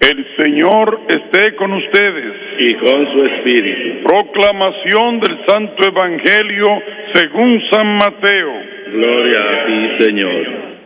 El Señor esté con ustedes. Y con su espíritu. Proclamación del Santo Evangelio según San Mateo. Gloria a ti, Señor.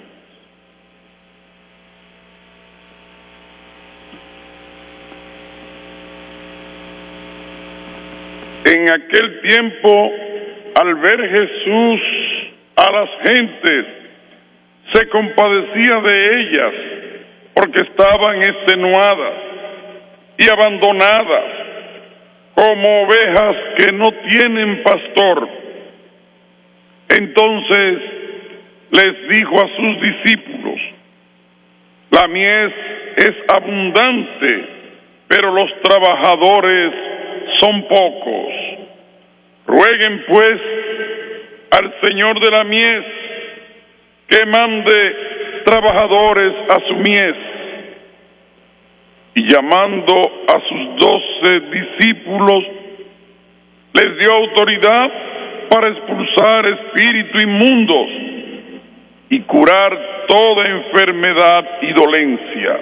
En aquel tiempo, al ver Jesús a las gentes, se compadecía de ellas, porque estaban extenuadas y abandonadas, como ovejas que no tienen pastor. Entonces les dijo a sus discípulos: la mies es abundante, pero los trabajadores son pocos. Rueguen pues al Señor de la mies que mande trabajadores a su mies. Y llamando a sus 12 discípulos, les dio autoridad para expulsar espíritus inmundos y curar toda enfermedad y dolencia.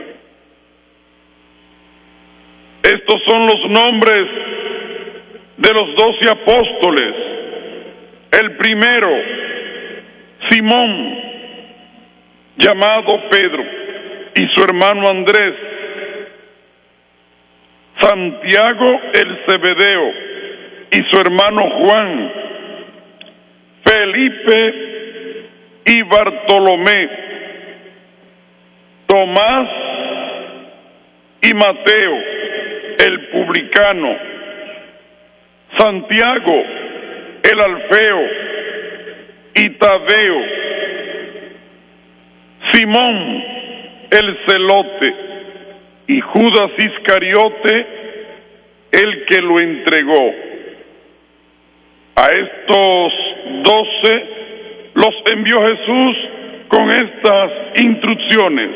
Estos son los nombres de los 12 apóstoles. El primero, Simón, llamado Pedro, y su hermano Andrés. Santiago el Zebedeo y su hermano Juan. Felipe y Bartolomé. Tomás y Mateo, el publicano. Santiago el Alfeo y Tadeo. Simón el Celote y Judas Iscariote, el que lo entregó. A estos 12 los envió Jesús con estas instrucciones: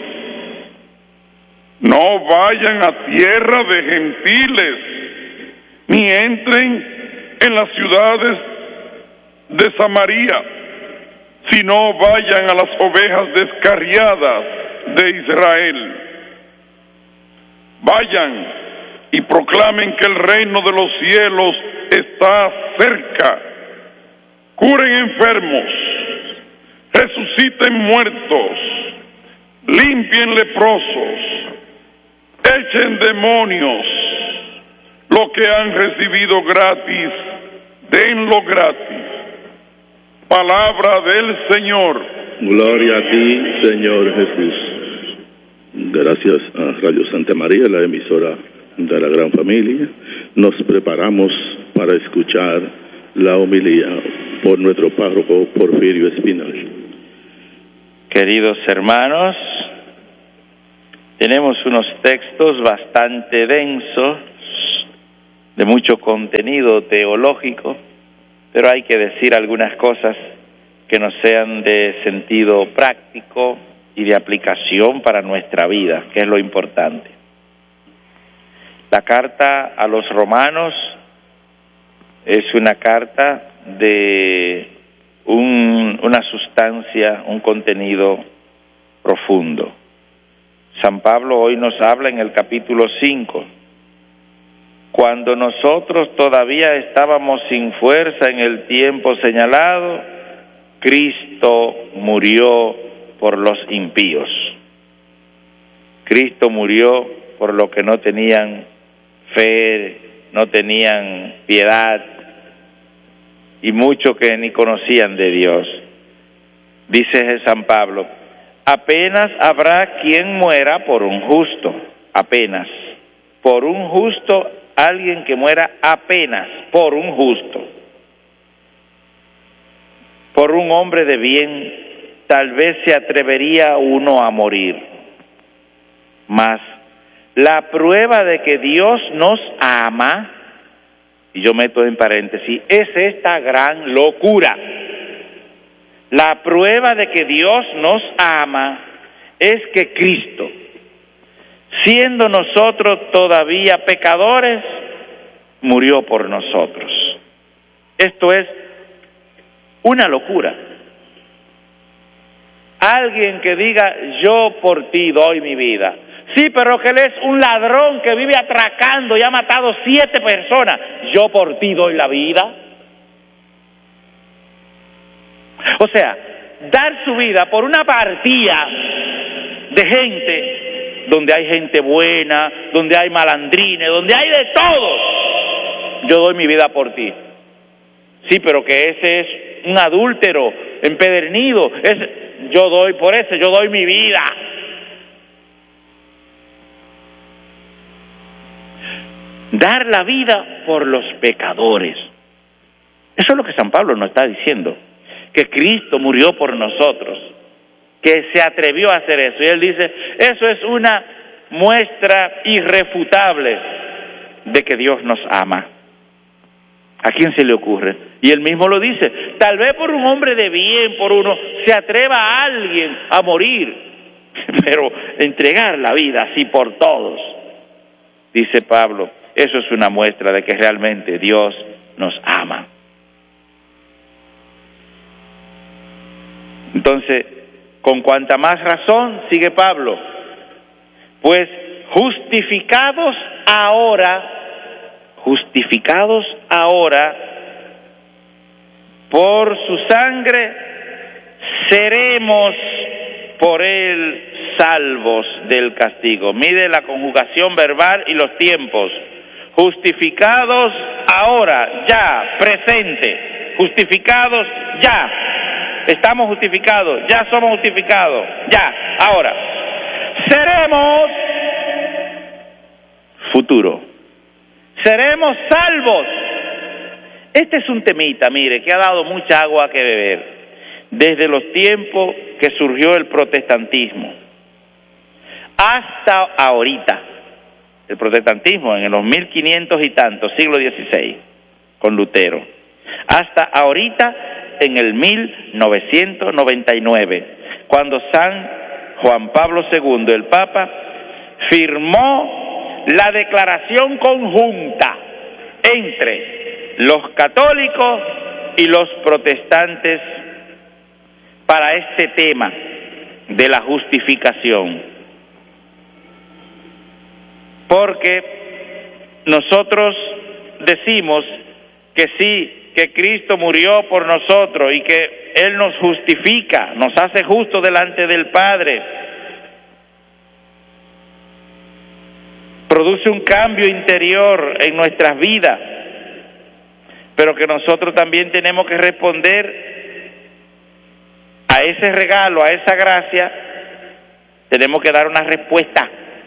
no vayan a tierra de gentiles, ni entren en las ciudades de Samaria, sino vayan a las ovejas descarriadas de Israel. Vayan y proclamen que el reino de los cielos está cerca. Curen enfermos, resuciten muertos, limpien leprosos, echen demonios. Lo que han recibido gratis, denlo gratis. Palabra del Señor. Gloria a ti, Señor Jesús. Gracias a Radio Santa María, la emisora de la Gran Familia. Nos preparamos para escuchar la homilía por nuestro párroco Porfirio Espinal. Queridos hermanos, tenemos unos textos bastante densos, de mucho contenido teológico, pero hay que decir algunas cosas que nos sean de sentido práctico y de aplicación para nuestra vida, que es lo importante. La carta a los romanos es una carta de una sustancia, un contenido profundo. San Pablo hoy nos habla en el capítulo 5. Cuando nosotros todavía estábamos sin fuerza en el tiempo señalado, Cristo murió por los impíos. Cristo murió por los que no tenían fe, no tenían piedad, y muchos que ni conocían de Dios. Dice San Pablo: apenas habrá quien muera por un justo, apenas, por un justo, alguien que muera apenas por un justo, por un hombre de bien, tal vez se atrevería uno a morir. Mas la prueba de que Dios nos ama, y yo meto en paréntesis, es esta gran locura. La prueba de que Dios nos ama es que Cristo, siendo nosotros todavía pecadores, murió por nosotros. Esto es una locura. Alguien que diga: yo por ti doy mi vida, Sí, pero que él es un ladrón que vive atracando y ha matado 7 personas. Yo por ti doy la vida. O sea, dar su vida por una partida de gente, donde hay gente buena, donde hay malandrines, donde hay de todo. Yo doy mi vida por ti. Sí, pero que ese es un adúltero, empedernido. Yo doy por ese, yo doy mi vida. Dar la vida por los pecadores. Eso es lo que San Pablo nos está diciendo. Que Cristo murió por nosotros. Que se atrevió a hacer eso. Y él dice, eso es una muestra irrefutable de que Dios nos ama. ¿A quién se le ocurre? Y él mismo lo dice. Tal vez por un hombre de bien, por uno, se atreva a alguien a morir. Pero entregar la vida así por todos, dice Pablo, eso es una muestra de que realmente Dios nos ama. Entonces, con cuanta más razón, sigue Pablo, pues justificados ahora por su sangre, seremos por él salvos del castigo. Mide la conjugación verbal y los tiempos. Justificados ahora, ya, presente. Justificados ya. Estamos justificados, ya somos justificados, ya, ahora. Seremos, futuro. Seremos salvos. Este es un temita, mire, que ha dado mucha agua que beber desde los tiempos que surgió el protestantismo hasta ahorita. El protestantismo en los 1500 y tantos, siglo XVI, con Lutero, hasta ahorita en el 1999, cuando San Juan Pablo II, el Papa, firmó la declaración conjunta entre los católicos y los protestantes para este tema de la justificación. Porque nosotros decimos que sí, que Cristo murió por nosotros y que Él nos justifica, nos hace justos delante del Padre. Produce un cambio interior en nuestras vidas, pero que nosotros también tenemos que responder a ese regalo, a esa gracia. Tenemos que dar una respuesta.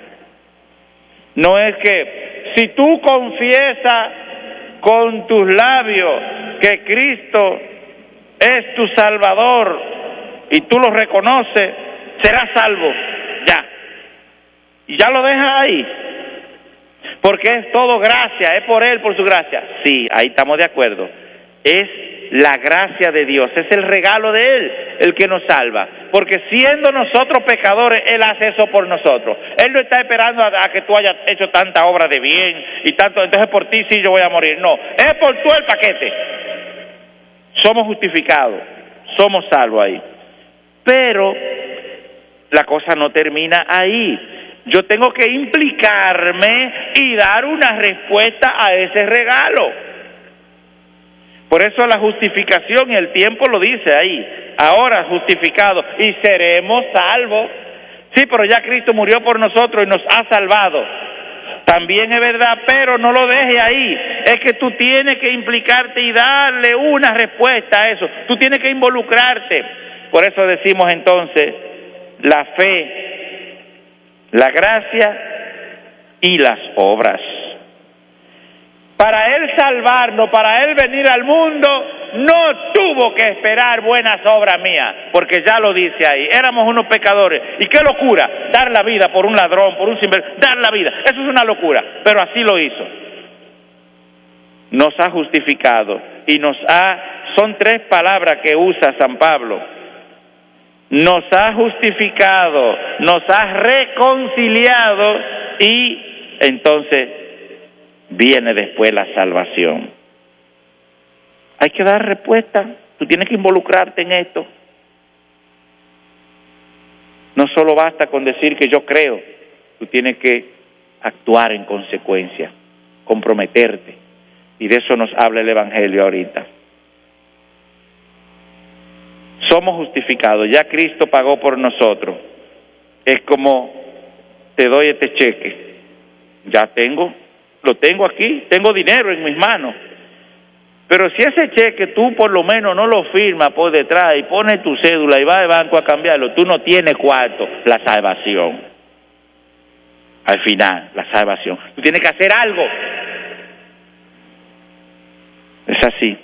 No es que si tú confiesas con tus labios que Cristo es tu Salvador y tú lo reconoces, serás salvo, ya. Y ya lo dejas ahí, porque es todo gracia, es por Él, por su gracia. Sí, ahí estamos de acuerdo. Es la gracia de Dios, es el regalo de Él el que nos salva, porque siendo nosotros pecadores, Él hace eso por nosotros. Él no está esperando a que tú hayas hecho tanta obra de bien y tanto, entonces por ti sí yo voy a morir. No, es por tú el paquete. Somos justificados, somos salvos ahí. Pero la cosa no termina ahí. Yo tengo que implicarme y dar una respuesta a ese regalo. Por eso la justificación y el tiempo lo dice ahí. Ahora justificados y seremos salvos. Sí, pero ya Cristo murió por nosotros y nos ha salvado. También es verdad, pero no lo deje ahí. Es que tú tienes que implicarte y darle una respuesta a eso. Tú tienes que involucrarte. Por eso decimos entonces la fe, la gracia y las obras. Para Él salvarnos, para Él venir al mundo, no tuvo que esperar buenas obras mías, porque ya lo dice ahí, éramos unos pecadores. Y qué locura, dar la vida por un ladrón, por un sinvergüenza, dar la vida, eso es una locura, pero así lo hizo. Nos ha justificado y son 3 palabras que usa San Pablo. Nos ha justificado, nos ha reconciliado y entonces viene después la salvación. Hay que dar respuesta. Tú tienes que involucrarte en esto. No solo basta con decir que yo creo. tú tienes que actuar en consecuencia, comprometerte. Y de eso nos habla el Evangelio ahorita. Somos justificados, ya Cristo pagó por nosotros. Es como, te doy este cheque, ya lo tengo aquí, tengo dinero en mis manos. Pero si ese cheque tú por lo menos no lo firmas por detrás y pones tu cédula y vas al banco a cambiarlo, tú no tienes cuarto, la salvación. Al final, la salvación. Tú tienes que hacer algo. Es así.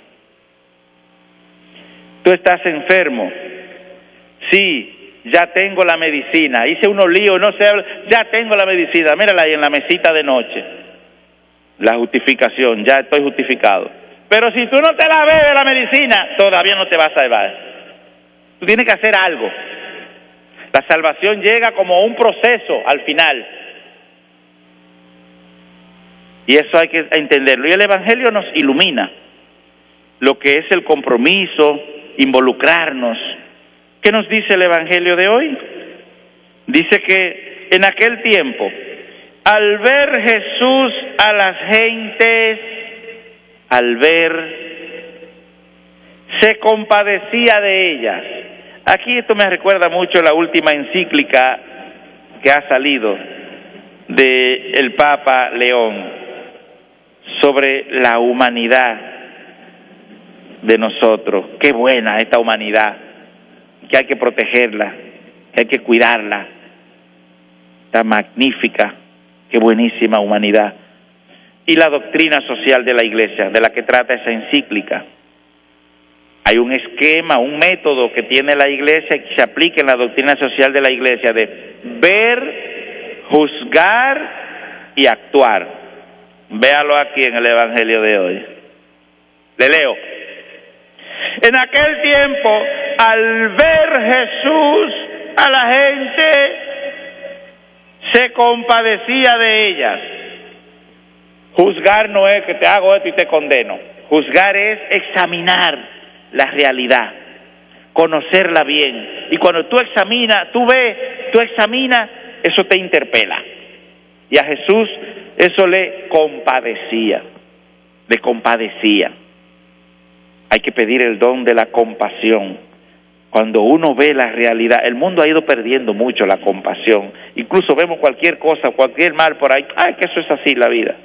Tú estás enfermo. Sí, ya tengo la medicina. Hice unos líos, no sé, ya tengo la medicina. Mírala ahí en la mesita de noche. La justificación, ya estoy justificado. Pero si tú no te la bebes la medicina, todavía no te vas a salvar. Tú tienes que hacer algo. La salvación llega como un proceso al final. Y eso hay que entenderlo. Y el Evangelio nos ilumina lo que es el compromiso, involucrarnos. ¿Qué nos dice el Evangelio de hoy? Dice que en aquel tiempo, al ver Jesús a las gentes, se compadecía de ellas. Aquí esto me recuerda mucho la última encíclica que ha salido del Papa León sobre la humanidad de nosotros. Qué buena esta humanidad, que hay que protegerla, que hay que cuidarla. Está magnífica, qué buenísima humanidad. Y la doctrina social de la Iglesia, de la que trata esa encíclica. Hay un esquema, un método que tiene la Iglesia y que se aplica en la doctrina social de la Iglesia de ver, juzgar y actuar. Véalo aquí en el Evangelio de hoy. Le leo. En aquel tiempo, al ver Jesús a la gente, se compadecía de ellas. Juzgar no es que te hago esto y te condeno. Juzgar es examinar la realidad, conocerla bien. Y cuando tú examinas, tú examinas, eso te interpela. Y a Jesús eso le compadecía. Hay que pedir el don de la compasión. Cuando uno ve la realidad, el mundo ha ido perdiendo mucho la compasión. Incluso vemos cualquier cosa, cualquier mal por ahí. Ay, que eso es así la vida.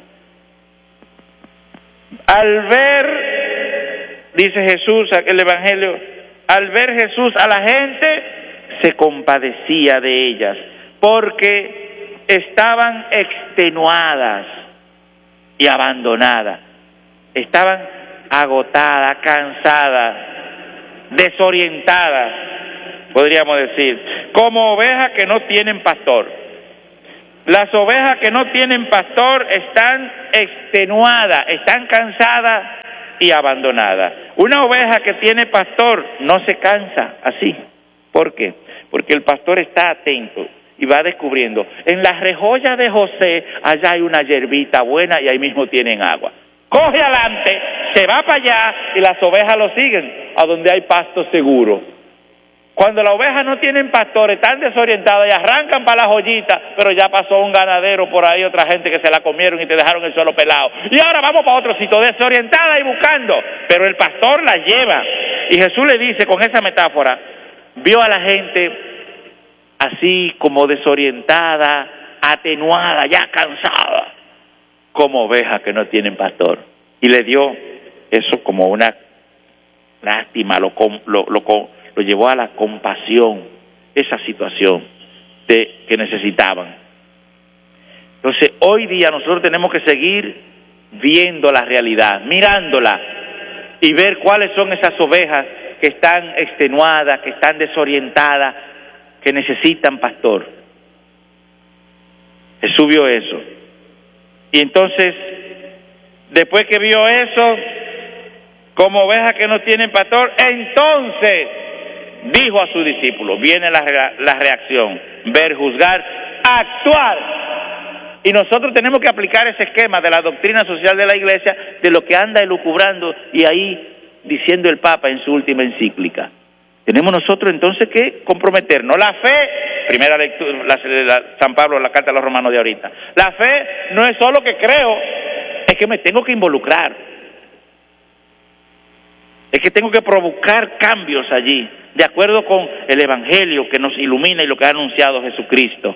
Al ver, dice Jesús, el Evangelio, al ver Jesús a la gente, se compadecía de ellas, porque estaban extenuadas y abandonadas. Estaban agotadas, cansadas, desorientadas, podríamos decir, como ovejas que no tienen pastor. Las ovejas que no tienen pastor están extenuadas, están cansadas y abandonadas. Una oveja que tiene pastor no se cansa así. ¿Por qué? Porque el pastor está atento y va descubriendo. En la rejolla de José, allá hay una hierbita buena y ahí mismo tienen agua. Coge adelante, se va para allá y las ovejas lo siguen a donde hay pasto seguro. Cuando las ovejas no tienen pastor, están desorientadas y arrancan para la joyita, pero ya pasó un ganadero por ahí, otra gente que se la comieron y te dejaron el suelo pelado. Y ahora vamos para otro sitio, desorientada y buscando, pero el pastor la lleva. Y Jesús le dice con esa metáfora, vio a la gente así como desorientada, atenuada, ya cansada, como ovejas que no tienen pastor. Y le dio eso como una lástima, lo llevó a la compasión, esa situación que necesitaban. Entonces, hoy día nosotros tenemos que seguir viendo la realidad, mirándola y ver cuáles son esas ovejas que están extenuadas, que están desorientadas, que necesitan pastor. Jesús vio eso. Y entonces, después que vio eso, como ovejas que no tienen pastor, entonces dijo a sus discípulos, viene la reacción, ver, juzgar, actuar. Y nosotros tenemos que aplicar ese esquema de la doctrina social de la Iglesia, de lo que anda elucubrando y ahí diciendo el Papa en su última encíclica. Tenemos nosotros entonces que comprometernos. La fe primera lectura, San Pablo, la carta a los romanos de ahorita. La fe no es solo que creo, es que me tengo que involucrar. Es que tengo que provocar cambios allí, de acuerdo con el Evangelio que nos ilumina y lo que ha anunciado Jesucristo.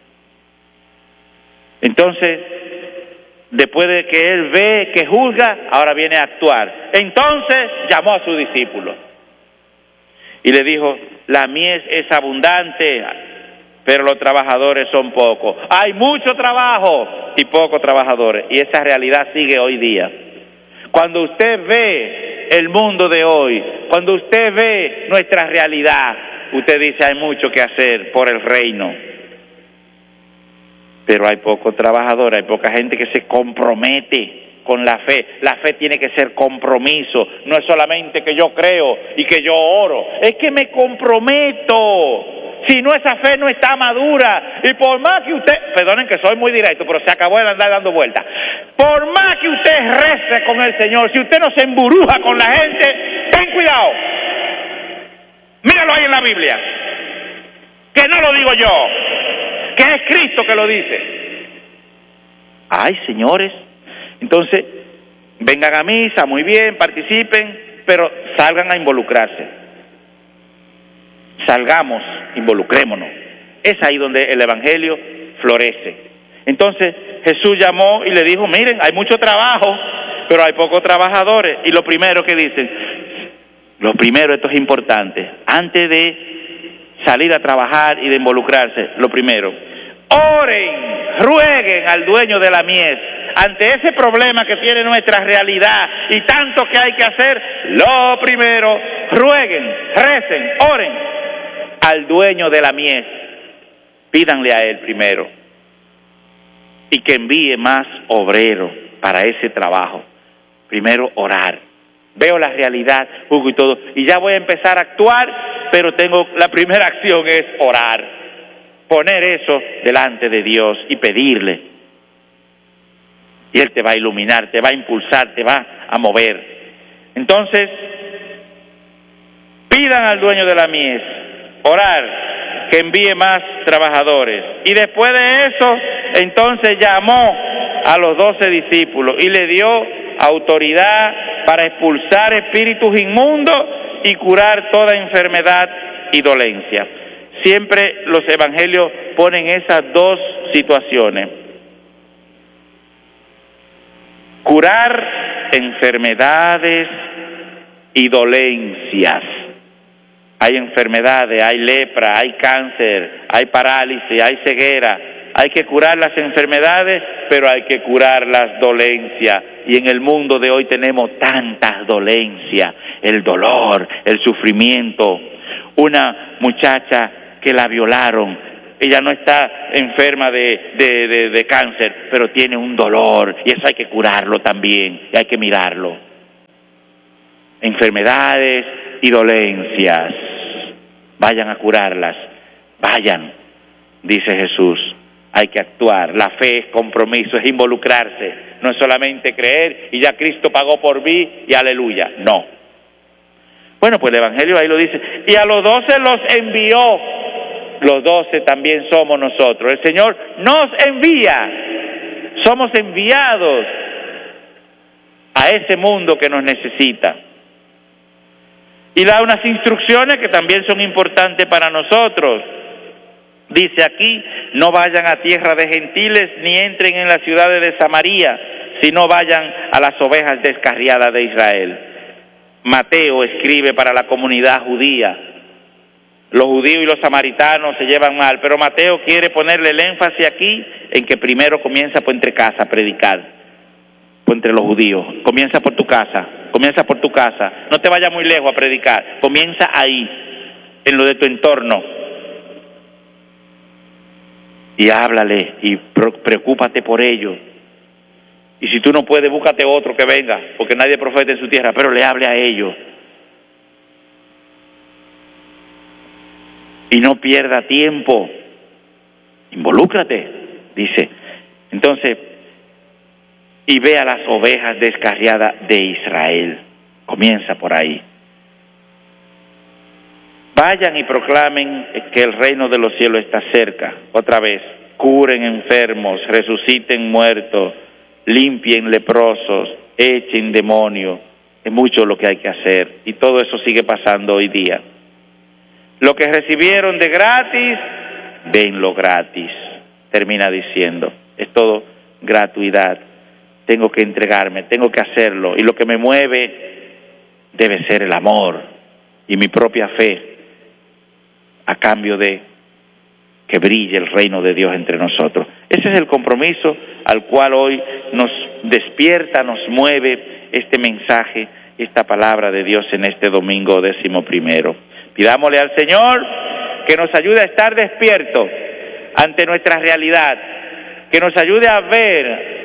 Entonces, después de que él ve, que juzga, ahora viene a actuar. Entonces llamó a sus discípulos y le dijo: la mies es abundante, pero los trabajadores son pocos. Hay mucho trabajo y pocos trabajadores, y esa realidad sigue hoy día. Cuando usted ve el mundo de hoy, cuando usted ve nuestra realidad, usted dice: hay mucho que hacer por el reino, pero hay pocos trabajadores, hay poca gente que se compromete con la fe. La fe tiene que ser compromiso, no es solamente que yo creo y que yo oro, es que me comprometo. Si no, esa fe no está madura. Y por más que usted, perdonen que soy muy directo, pero se acabó de andar dando vueltas, por más que usted rece con el Señor, si usted no se emburuja con la gente, ten cuidado. Míralo ahí en la Biblia, que no lo digo yo, que es Cristo que lo dice. Ay, señores, entonces vengan a misa, muy bien, participen, pero salgan a involucrarse. Salgamos, involucrémonos. Es ahí donde el Evangelio florece. Entonces Jesús llamó y le dijo: miren, hay mucho trabajo, pero hay pocos trabajadores. Y lo primero que dicen, lo primero, esto es importante, antes de salir a trabajar y de involucrarse, lo primero, oren, rueguen al dueño de la mies. Ante ese problema que tiene nuestra realidad y tanto que hay que hacer, lo primero, rueguen, recen, oren al dueño de la mies, pídanle a él primero, y que envíe más obreros para ese trabajo. Primero orar. Veo la realidad, juzgo y todo, y ya voy a empezar a actuar, pero la primera acción es orar, poner eso delante de Dios y pedirle, y Él te va a iluminar, te va a impulsar, te va a mover. Entonces, pidan al dueño de la mies, orar, que envíe más trabajadores. Y después de eso, entonces llamó a los 12 discípulos y le dio autoridad para expulsar espíritus inmundos y curar toda enfermedad y dolencia. Siempre los evangelios ponen esas dos situaciones: curar enfermedades y dolencias. Hay enfermedades, hay lepra, hay cáncer, hay parálisis, hay ceguera. Hay que curar las enfermedades, pero hay que curar las dolencias. Y en el mundo de hoy tenemos tantas dolencias: el dolor, el sufrimiento. Una muchacha que la violaron, ella no está enferma de cáncer, pero tiene un dolor, y eso hay que curarlo también, y hay que mirarlo. Enfermedades y dolencias, vayan a curarlas, vayan, dice Jesús. Hay que actuar. La fe es compromiso, es involucrarse, no es solamente creer y ya Cristo pagó por mí y aleluya, no. Bueno, pues el Evangelio ahí lo dice, y a los 12 los envió. Los 12 también somos nosotros. El Señor nos envía, somos enviados a ese mundo que nos necesita. Y da unas instrucciones que también son importantes para nosotros. Dice aquí: no vayan a tierra de gentiles, ni entren en las ciudades de Samaria, sino vayan a las ovejas descarriadas de Israel. Mateo escribe para la comunidad judía. Los judíos y los samaritanos se llevan mal, pero Mateo quiere ponerle el énfasis aquí en que primero comienza por entre casa a predicar, por entre los judíos. Comienza por tu casa, comienza por tu casa. No te vayas muy lejos a predicar, comienza ahí, en lo de tu entorno. Y háblale y preocúpate por ellos. Y si tú no puedes, búscate otro que venga, porque nadie profeta en su tierra, pero le hable a ellos. Y no pierda tiempo, involúcrate, dice. Entonces, y ve a las ovejas descarriadas de Israel. Comienza por ahí. Vayan y proclamen que el reino de los cielos está cerca. Otra vez, curen enfermos, resuciten muertos, limpien leprosos, echen demonios. Es mucho lo que hay que hacer y todo eso sigue pasando hoy día. Lo que recibieron de gratis, denlo gratis. Termina diciendo, es todo gratuidad. Tengo que entregarme, tengo que hacerlo, y lo que me mueve debe ser el amor y mi propia fe, a cambio de que brille el reino de Dios entre nosotros. Ese es el compromiso al cual hoy nos despierta, nos mueve este mensaje, esta palabra de Dios en este domingo 11. Pidámosle al Señor que nos ayude a estar despiertos ante nuestra realidad, que nos ayude a ver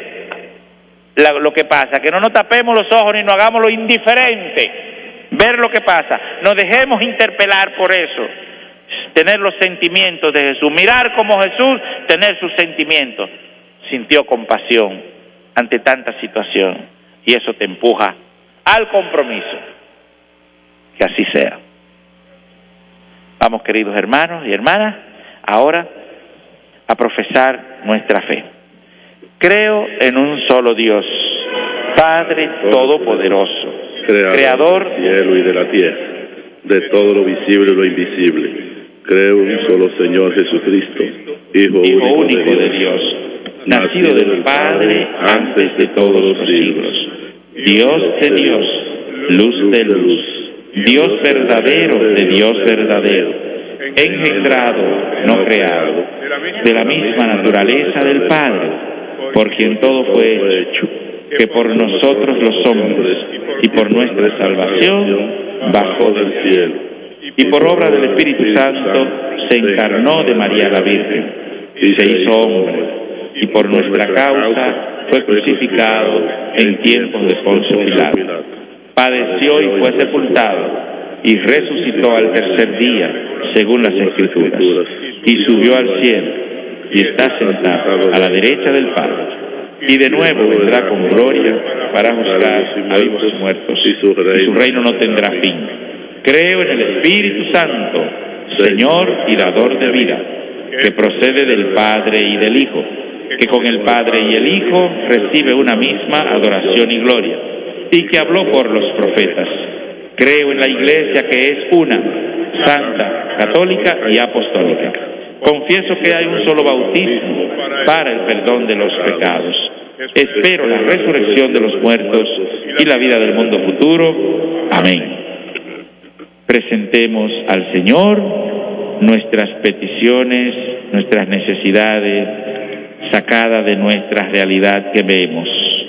lo que pasa, que no nos tapemos los ojos ni nos hagamos lo indiferente, ver lo que pasa, nos dejemos interpelar por eso, tener los sentimientos de Jesús, mirar como Jesús, tener sus sentimientos. Sintió compasión ante tanta situación y eso te empuja al compromiso. Que así sea. Vamos, queridos hermanos y hermanas, ahora a profesar nuestra fe. Creo en un solo Dios, Padre Todopoderoso, Creador del cielo y de la tierra, de todo lo visible y lo invisible. Creo en un solo Señor Jesucristo, Hijo único de Dios, nacido del Padre antes de todos los siglos, Dios de Dios, luz de luz, Dios verdadero de Dios verdadero, engendrado, no creado, de la misma naturaleza del Padre, por quien todo fue hecho, que por nosotros los hombres y por nuestra salvación bajó del cielo, y por obra del Espíritu Santo se encarnó de María la Virgen, y se hizo hombre, y por nuestra causa fue crucificado en tiempos de Poncio Pilato. Padeció y fue sepultado, y resucitó al tercer día, según las Escrituras, y subió al cielo, y está sentado a la derecha del Padre, y de nuevo vendrá con gloria para juzgar a vivos y muertos, y su reino no tendrá fin. Creo en el Espíritu Santo, Señor y dador de vida, que procede del Padre y del Hijo, que con el Padre y el Hijo recibe una misma adoración y gloria, y que habló por los profetas. Creo en la Iglesia que es una, santa, católica y apostólica. Confieso que hay un solo bautismo para el perdón de los pecados. Espero la resurrección de los muertos y la vida del mundo futuro. Amén. Presentemos al Señor nuestras peticiones, nuestras necesidades, sacadas de nuestra realidad que vemos.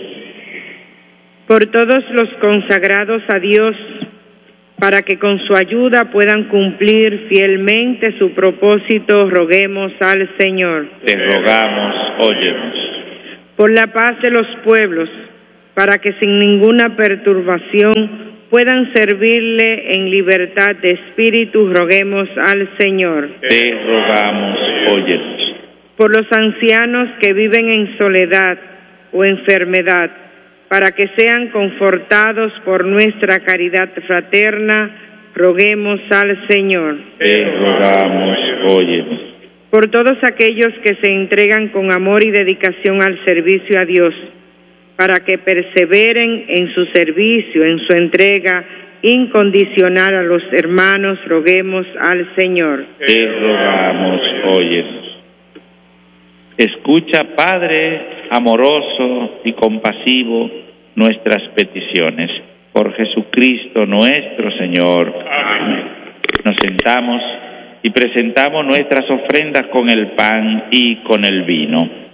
Por todos los consagrados a Dios, para que con su ayuda puedan cumplir fielmente su propósito, roguemos al Señor. Te rogamos, óyenos. Por la paz de los pueblos, para que sin ninguna perturbación puedan servirle en libertad de espíritu, roguemos al Señor. Te rogamos, óyenos. Por los ancianos que viven en soledad o enfermedad, para que sean confortados por nuestra caridad fraterna, roguemos al Señor. Te rogamos, óyenos. Por todos aquellos que se entregan con amor y dedicación al servicio a Dios, para que perseveren en su servicio, en su entrega incondicional a los hermanos, roguemos al Señor. Te rogamos, óyenos. Escucha, Padre amoroso y compasivo, nuestras peticiones. Por Jesucristo nuestro Señor. Amén. Nos sentamos y presentamos nuestras ofrendas con el pan y con el vino.